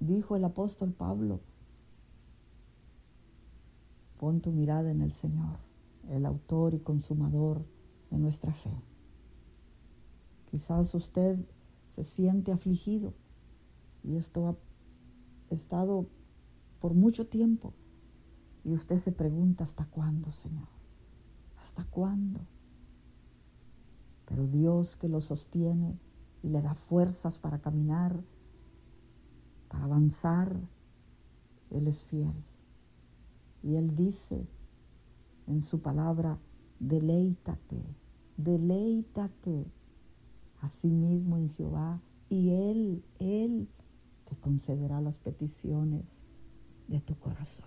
dijo el apóstol Pablo, pon tu mirada en el Señor, el autor y consumador de nuestra fe. Quizás usted se siente afligido y esto ha estado por mucho tiempo y usted se pregunta, ¿hasta cuándo, Señor? ¿Hasta cuándo? Pero Dios, que lo sostiene y le da fuerzas para caminar, para avanzar, Él es fiel. Y Él dice en su palabra, deleítate a sí mismo en Jehová, y Él te concederá las peticiones de tu corazón.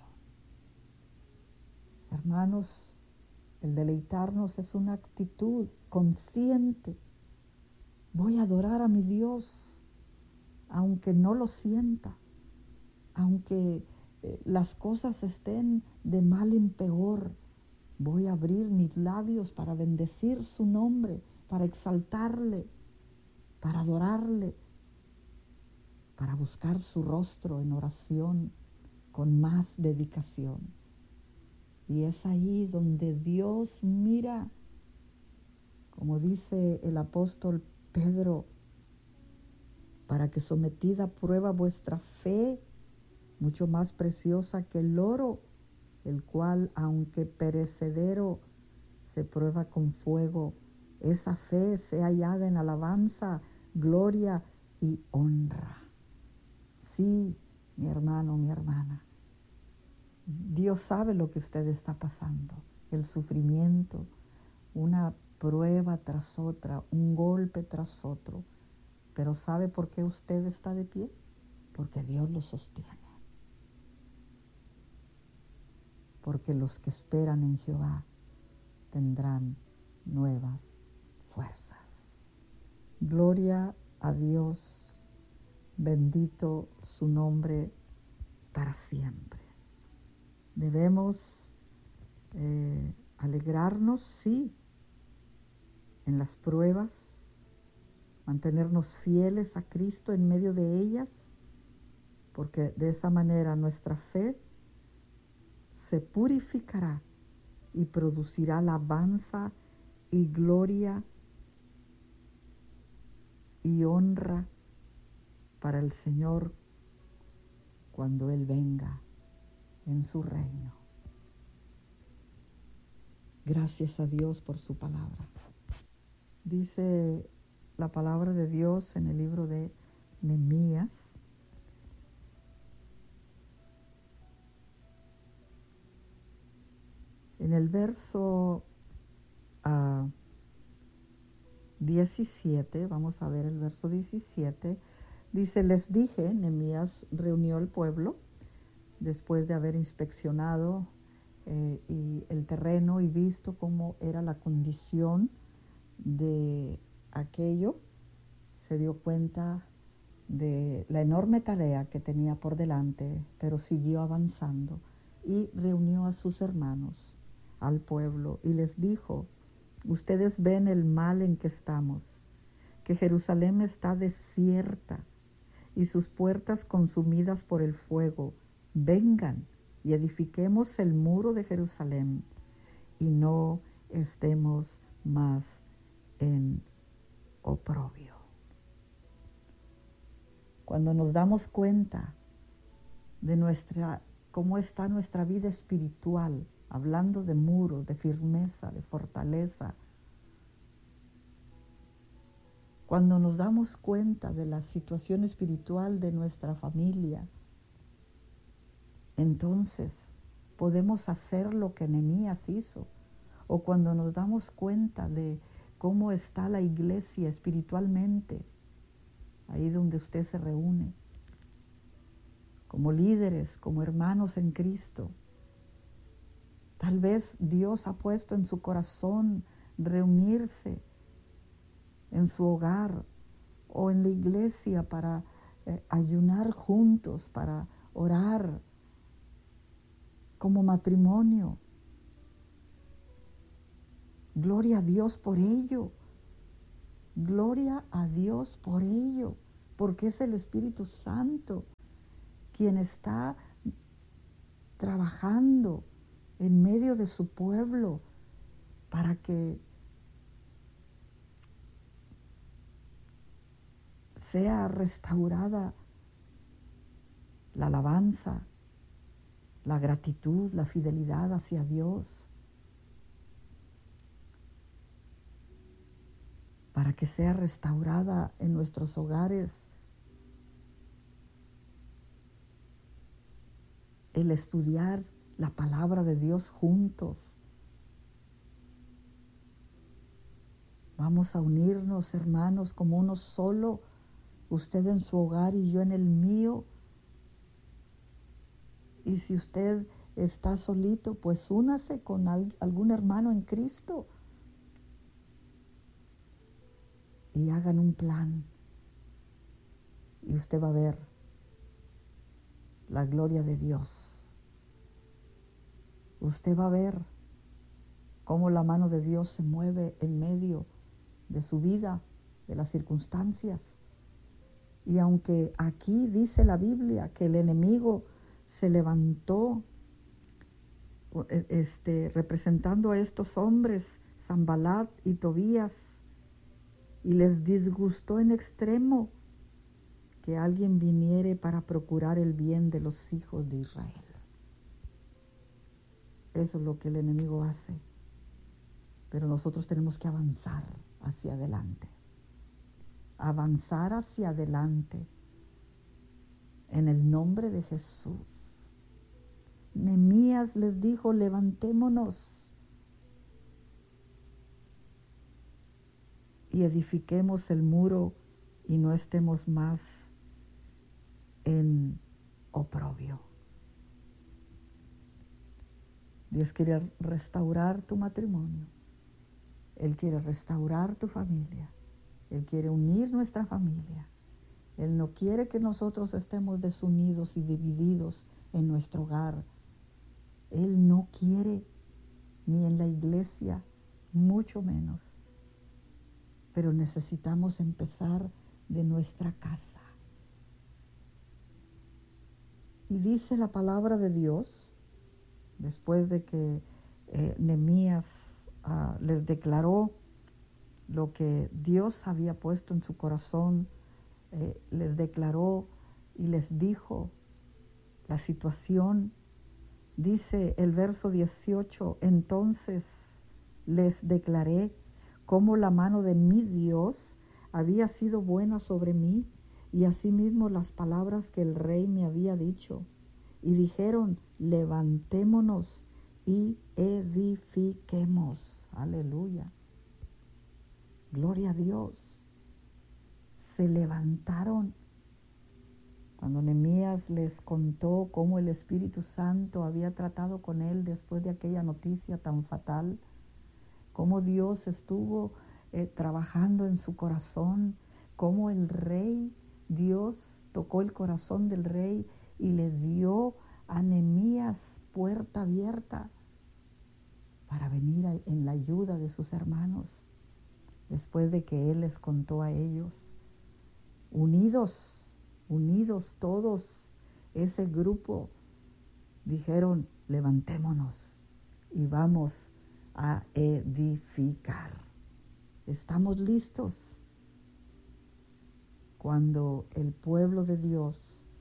Hermanos, el deleitarnos es una actitud consciente. Voy a adorar a mi Dios, aunque no lo sienta, aunque las cosas estén de mal en peor. Voy a abrir mis labios para bendecir su nombre, para exaltarle, para adorarle, para buscar su rostro en oración con más dedicación. Y es ahí donde Dios mira, como dice el apóstol Pedro, para que sometida a prueba vuestra fe, mucho más preciosa que el oro, el cual, aunque perecedero, se prueba con fuego, esa fe sea hallada en alabanza, gloria y honra. Sí, mi hermano, mi hermana, Dios sabe lo que usted está pasando, el sufrimiento, una prueba tras otra, un golpe tras otro. Pero ¿sabe por qué usted está de pie? Porque Dios lo sostiene. Porque los que esperan en Jehová tendrán nuevas fuerzas. Gloria a Dios, bendito su nombre para siempre. Debemos alegrarnos, sí, en las pruebas, mantenernos fieles a Cristo en medio de ellas, porque de esa manera nuestra fe se purificará y producirá alabanza y gloria y honra para el Señor cuando Él venga en su reino. Gracias a Dios por su palabra. Dice la palabra de Dios en el libro de Nehemías, en el verso 17, vamos a ver el verso 17, dice, les dije, Nehemías reunió al pueblo después de haber inspeccionado y el terreno y visto cómo era la condición de aquello, se dio cuenta de la enorme tarea que tenía por delante, pero siguió avanzando y reunió a sus hermanos, al pueblo, y les dijo, ustedes ven el mal en que estamos, que Jerusalén está desierta y sus puertas consumidas por el fuego. Vengan y edifiquemos el muro de Jerusalén y no estemos más en oprobio. Cuando nos damos cuenta de cómo está nuestra vida espiritual, hablando de muros, de firmeza, de fortaleza, cuando nos damos cuenta de la situación espiritual de nuestra familia, entonces podemos hacer lo que Nehemías hizo. O cuando nos damos cuenta de cómo está la iglesia espiritualmente, ahí donde usted se reúne, como líderes, como hermanos en Cristo. Tal vez Dios ha puesto en su corazón reunirse en su hogar o en la iglesia para ayunar juntos, para orar como matrimonio. Gloria a Dios por ello. Gloria a Dios por ello, porque es el Espíritu Santo quien está trabajando en medio de su pueblo para que sea restaurada la alabanza, la gratitud, la fidelidad hacia Dios, para que sea restaurada en nuestros hogares el estudiar la palabra de Dios juntos. Vamos a unirnos, hermanos, como uno solo, usted en su hogar y yo en el mío. Y si usted está solito, pues únase con algún hermano en Cristo y hagan un plan. Y usted va a ver la gloria de Dios. Usted va a ver cómo la mano de Dios se mueve en medio de su vida, de las circunstancias. Y aunque aquí dice la Biblia que el enemigo se levantó representando a estos hombres, Sanbalat y Tobías, y les disgustó en extremo que alguien viniere para procurar el bien de los hijos de Israel. Eso es lo que el enemigo hace. Pero nosotros tenemos que avanzar hacia adelante. Avanzar hacia adelante en el nombre de Jesús. Nehemías les dijo: levantémonos y edifiquemos el muro y no estemos más en oprobio. Dios quiere restaurar tu matrimonio. Él quiere restaurar tu familia. Él quiere unir nuestra familia. Él no quiere que nosotros estemos desunidos y divididos en nuestro hogar. Él no quiere, ni en la iglesia, mucho menos. Pero necesitamos empezar de nuestra casa. Y dice la palabra de Dios, después de que Nehemías les declaró lo que Dios había puesto en su corazón, les declaró y les dijo la situación. Dice el verso 18: entonces les declaré cómo la mano de mi Dios había sido buena sobre mí, y asimismo las palabras que el rey me había dicho. Y dijeron: levantémonos y edifiquemos. Aleluya. Gloria a Dios. Se levantaron. Cuando Nehemías les contó cómo el Espíritu Santo había tratado con él después de aquella noticia tan fatal, cómo Dios estuvo trabajando en su corazón, cómo el rey, Dios tocó el corazón del rey y le dio a Nehemías puerta abierta para venir en la ayuda de sus hermanos, después de que él les contó a ellos. Unidos todos, ese grupo, dijeron: levantémonos y vamos a edificar. ¿Estamos listos? Cuando el pueblo de Dios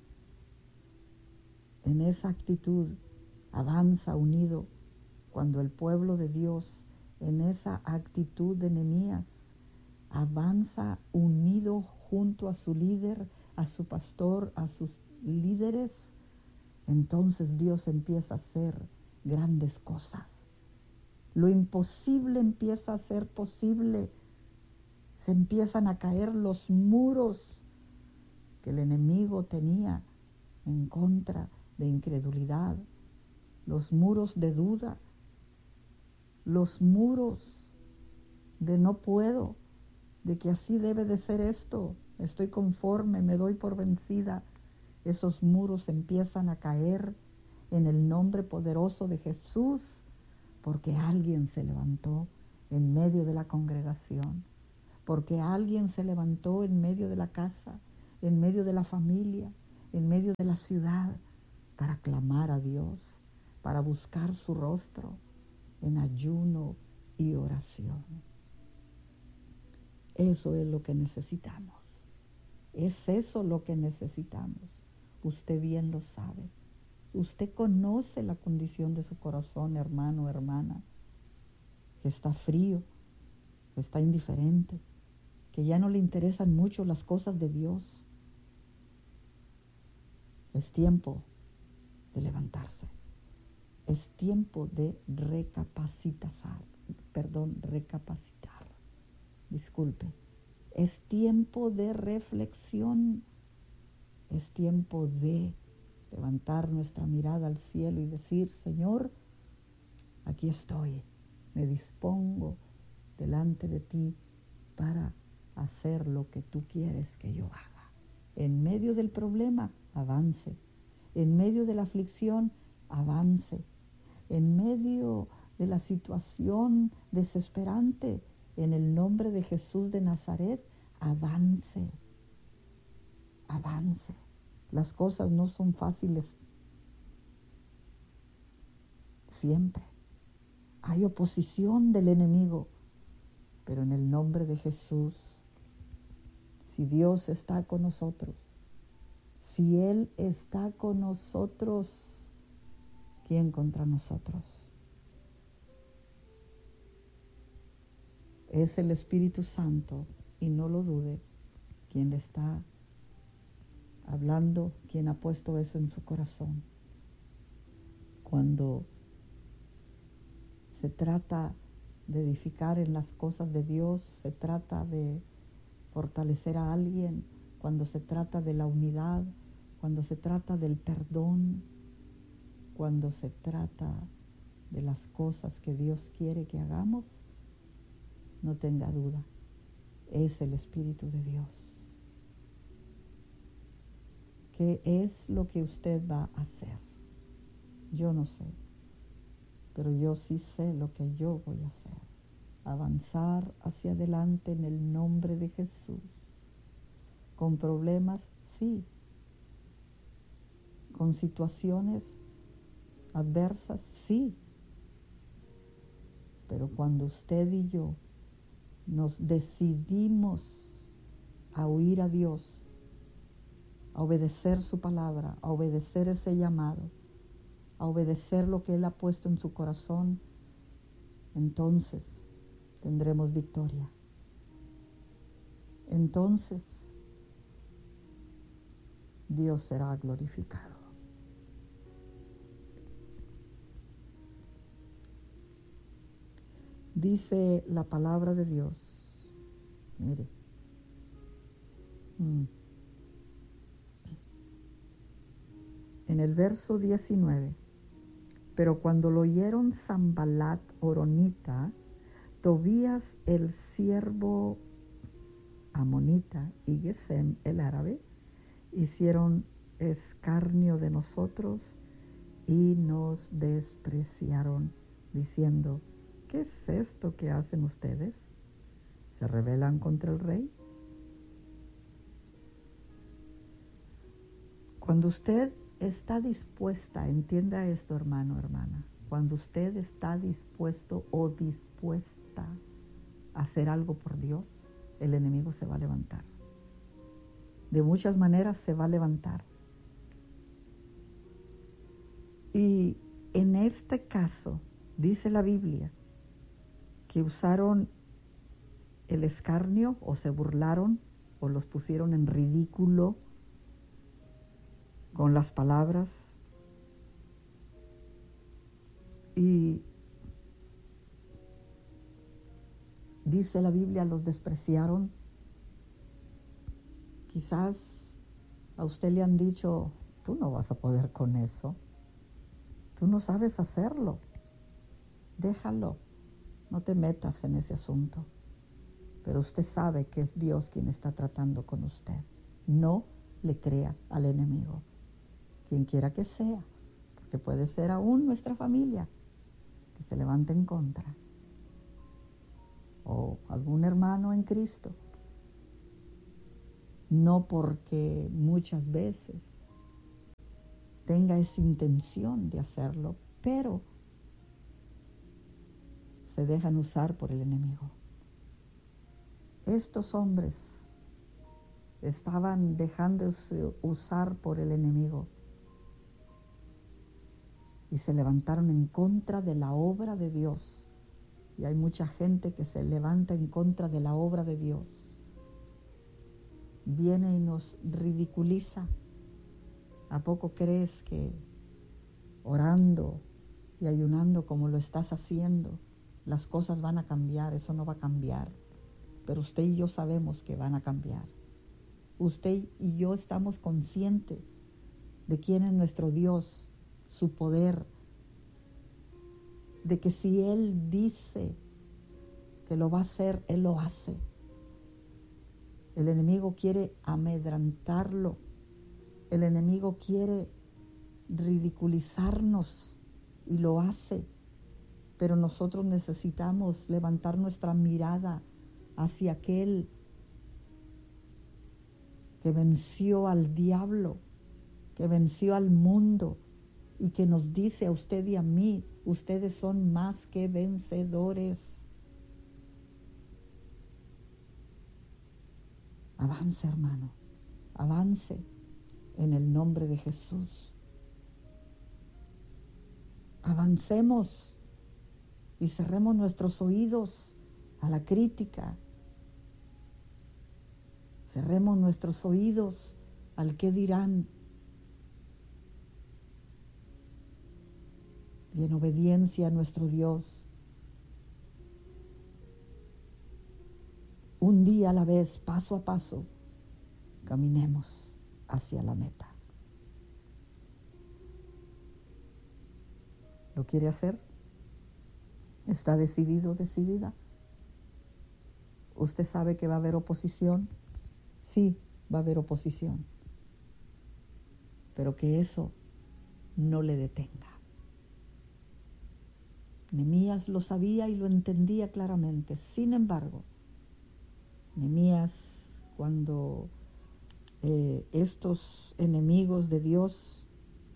en esa actitud avanza unido, cuando el pueblo de Dios en esa actitud de Nehemías avanza unido junto a su líder, a su pastor, a sus líderes, entonces Dios empieza a hacer grandes cosas. Lo imposible empieza a ser posible. Se empiezan a caer los muros que el enemigo tenía en contra de incredulidad, los muros de duda, los muros de no puedo, de que así debe de ser esto, estoy conforme, me doy por vencida. Esos muros empiezan a caer en el nombre poderoso de Jesús, porque alguien se levantó en medio de la congregación, porque alguien se levantó en medio de la casa, en medio de la familia, en medio de la ciudad para clamar a Dios, para buscar su rostro en ayuno y oración. Eso es lo que necesitamos. Es eso lo que necesitamos. Usted bien lo sabe. Usted conoce la condición de su corazón, hermano, hermana, que está frío, que está indiferente, que ya no le interesan mucho las cosas de Dios. Es tiempo de levantarse. Es tiempo de recapacitar. Disculpe. Es tiempo de reflexión. Es tiempo de levantar nuestra mirada al cielo y decir, Señor, aquí estoy. Me dispongo delante de ti para hacer lo que tú quieres que yo haga. En medio del problema, avance. En medio de la aflicción, avance. En medio de la situación desesperante, en el nombre de Jesús de Nazaret, avance. Avance. Las cosas no son fáciles siempre. Hay oposición del enemigo, pero en el nombre de Jesús, si Dios está con nosotros, si Él está con nosotros, ¿quién contra nosotros? Es el Espíritu Santo, y no lo dude, quien le está hablando, quien ha puesto eso en su corazón. Cuando se trata de edificar en las cosas de Dios, se trata de fortalecer a alguien, cuando se trata de la unidad, cuando se trata del perdón, cuando se trata de las cosas que Dios quiere que hagamos, no tenga duda, es el Espíritu de Dios. ¿Qué es lo que usted va a hacer? Yo no sé, pero yo sí sé lo que yo voy a hacer. Avanzar hacia adelante en el nombre de Jesús. Con problemas, sí. Con situaciones adversas, sí. Pero cuando usted y yo nos decidimos a oír a Dios, a obedecer su palabra, a obedecer ese llamado, a obedecer lo que Él ha puesto en su corazón, entonces tendremos victoria. Entonces Dios será glorificado. Dice la palabra de Dios, mire, en el verso 19, pero cuando lo oyeron Sanballat horonita, Tobías el siervo amonita y Gesem el árabe, hicieron escarnio de nosotros y nos despreciaron, diciendo, ¿qué es esto que hacen ustedes? ¿Se rebelan contra el rey? Cuando usted está dispuesta, entienda esto, hermano, hermana, cuando usted está dispuesto o dispuesta a hacer algo por Dios, el enemigo se va a levantar. De muchas maneras se va a levantar. Y en este caso, dice la Biblia, que usaron el escarnio o se burlaron o los pusieron en ridículo con las palabras. Y dice la Biblia, los despreciaron. Quizás a usted le han dicho, tú no vas a poder con eso. Tú no sabes hacerlo. Déjalo. No te metas en ese asunto. Pero usted sabe que es Dios quien está tratando con usted. No le crea al enemigo. Quien quiera que sea. Porque puede ser aún nuestra familia que se levante en contra. O algún hermano en Cristo. No, porque muchas veces tenga esa intención de hacerlo, pero se dejan usar por el enemigo. Estos hombres estaban dejándose usar por el enemigo y se levantaron en contra de la obra de Dios. Y hay mucha gente que se levanta en contra de la obra de Dios. Viene y nos ridiculiza. ¿A poco crees que orando y ayunando como lo estás haciendo, las cosas van a cambiar? Eso no va a cambiar. Pero usted y yo sabemos que van a cambiar. Usted y yo estamos conscientes de quién es nuestro Dios, su poder, de que si Él dice que lo va a hacer, Él lo hace. El enemigo quiere amedrentarlo. El enemigo quiere ridiculizarnos y lo hace. Pero nosotros necesitamos levantar nuestra mirada hacia aquel que venció al diablo, que venció al mundo y que nos dice a usted y a mí: ustedes son más que vencedores. Avance, hermano, avance en el nombre de Jesús. Avancemos y cerremos nuestros oídos a la crítica. Cerremos nuestros oídos al qué dirán. Y en obediencia a nuestro Dios, un día a la vez, paso a paso, caminemos hacia la meta. ¿Lo quiere hacer? ¿Está decidido, decidida? ¿Usted sabe que va a haber oposición? Sí, va a haber oposición. Pero que eso no le detenga. Nehemías lo sabía y lo entendía claramente. Sin embargo, Nehemías, cuando estos enemigos de Dios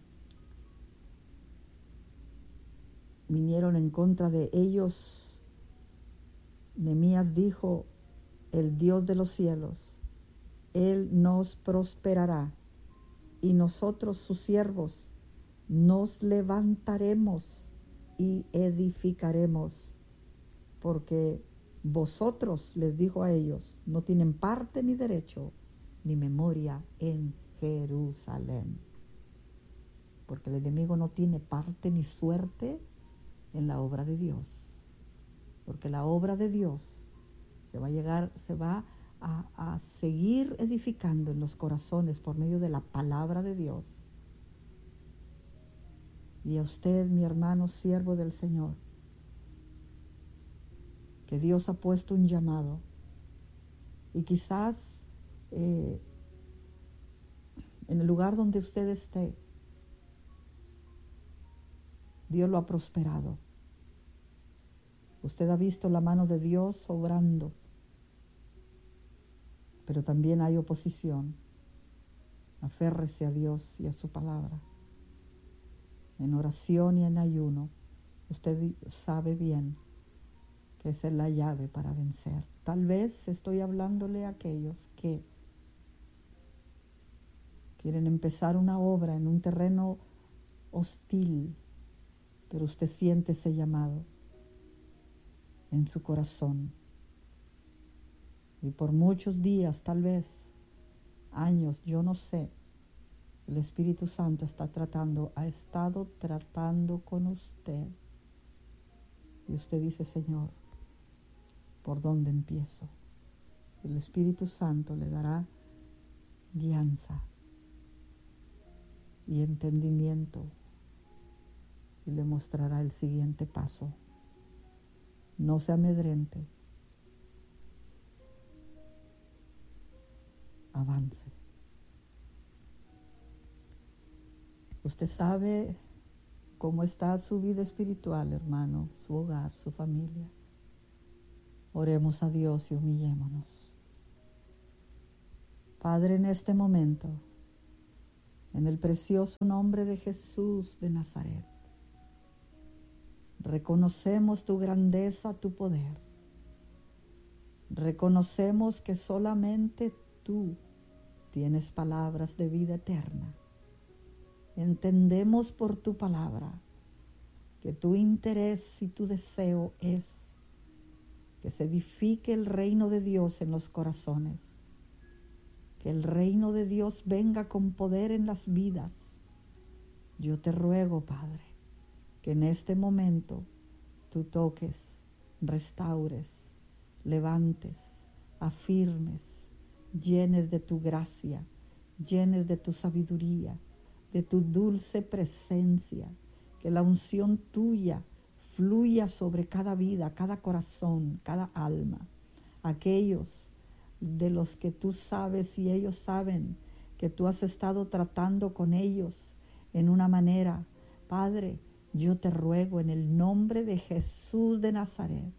vinieron en contra de ellos, Nehemías dijo: el Dios de los cielos, Él nos prosperará, y nosotros, sus siervos, nos levantaremos y edificaremos, porque vosotros, les dijo a ellos, no tienen parte ni derecho ni memoria en Jerusalén. Porque el enemigo no tiene parte ni suerte en la obra de Dios. Porque la obra de Dios se va a seguir edificando en los corazones por medio de la palabra de Dios. Y a usted, mi hermano, siervo del Señor, que Dios ha puesto un llamado, y quizás en el lugar donde usted esté, Dios lo ha prosperado. Usted ha visto la mano de Dios obrando, pero también hay oposición. Aférrese a Dios y a su palabra. En oración y en ayuno, usted sabe bien que esa es la llave para vencer. Tal vez estoy hablándole a aquellos que quieren empezar una obra en un terreno hostil, pero usted siente ese llamado en su corazón. Y por muchos días, tal vez años, yo no sé, el Espíritu Santo ha estado tratando con usted. Y usted dice: Señor, ¿por dónde empiezo? El Espíritu Santo le dará guianza y entendimiento y le mostrará el siguiente paso. No se amedrente. Avance. Usted sabe cómo está su vida espiritual, hermano, su hogar, su familia. Oremos a Dios y humillémonos. Padre, en este momento En el precioso nombre de Jesús de Nazaret, reconocemos tu grandeza, tu poder. Reconocemos que solamente tú tienes palabras de vida eterna. Entendemos por tu palabra que tu interés y tu deseo es que se edifique el reino de Dios en los corazones, que el reino de Dios venga con poder en las vidas. Yo te ruego, Padre, que en este momento tú toques, restaures, levantes, afirmes, llenes de tu gracia, llenes de tu sabiduría, de tu dulce presencia, que la unción tuya fluya sobre cada vida, cada corazón, cada alma. Aquellos de los que tú sabes y ellos saben que tú has estado tratando con ellos en una manera. Padre, yo te ruego en el nombre de Jesús de Nazaret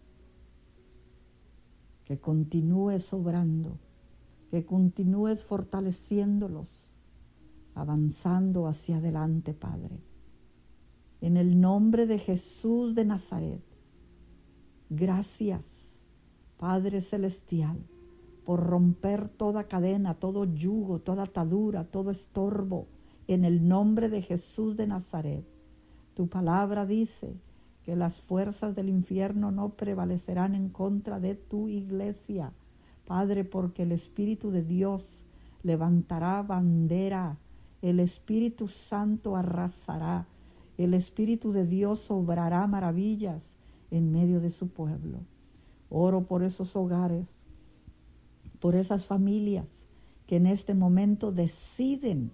que continúes obrando, que continúes fortaleciéndolos, avanzando hacia adelante, Padre. En el nombre de Jesús de Nazaret, gracias, Padre Celestial, por romper toda cadena, todo yugo, toda atadura, todo estorbo, en el nombre de Jesús de Nazaret. Tu palabra dice que las fuerzas del infierno no prevalecerán en contra de tu iglesia, Padre, porque el Espíritu de Dios levantará bandera, el Espíritu Santo arrasará, el Espíritu de Dios obrará maravillas en medio de su pueblo. Oro por esos hogares, por esas familias que en este momento deciden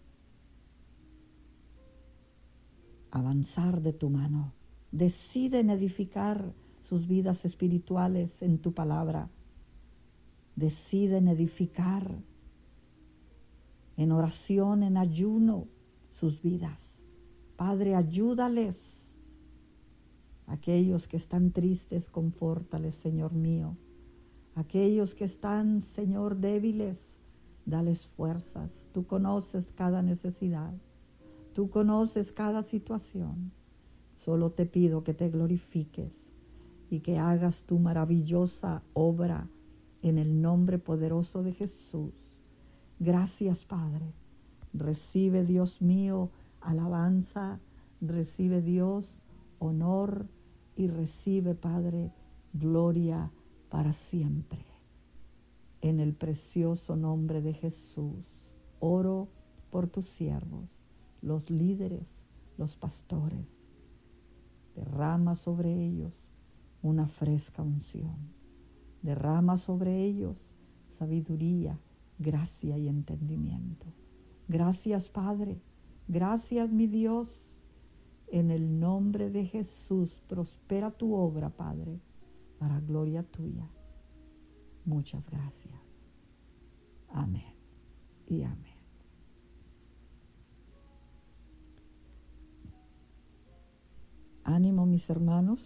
avanzar de tu mano, deciden edificar sus vidas espirituales en tu palabra, deciden edificar en oración, en ayuno, sus vidas. Padre, ayúdales. Aquellos que están tristes, confórtales, Señor mío. Aquellos que están, Señor, débiles, dales fuerzas. Tú conoces cada necesidad. Tú conoces cada situación. Solo te pido que te glorifiques y que hagas tu maravillosa obra en el nombre poderoso de Jesús. Gracias, Padre. Recibe, Dios mío, alabanza, recibe, Dios, honor y recibe, Padre, gloria para siempre. En el precioso nombre de Jesús, oro por tus siervos, los líderes, los pastores. Derrama sobre ellos una fresca unción. Derrama sobre ellos sabiduría, gracia y entendimiento. Gracias, Padre. Gracias, mi Dios. En el nombre de Jesús, prospera tu obra, Padre, para gloria tuya. Muchas gracias. Amén y amén. Ánimo, mis hermanos,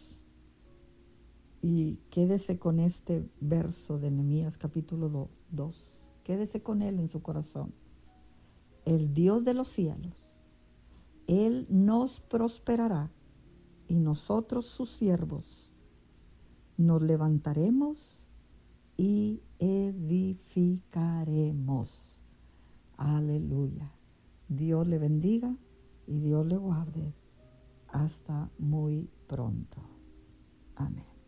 y quédese con este verso de Nehemías capítulo 2. Quédese con él en su corazón. El Dios de los cielos, Él nos prosperará y nosotros sus siervos nos levantaremos y edificaremos. Aleluya. Dios le bendiga y Dios le guarde. Hasta muy pronto. Amén.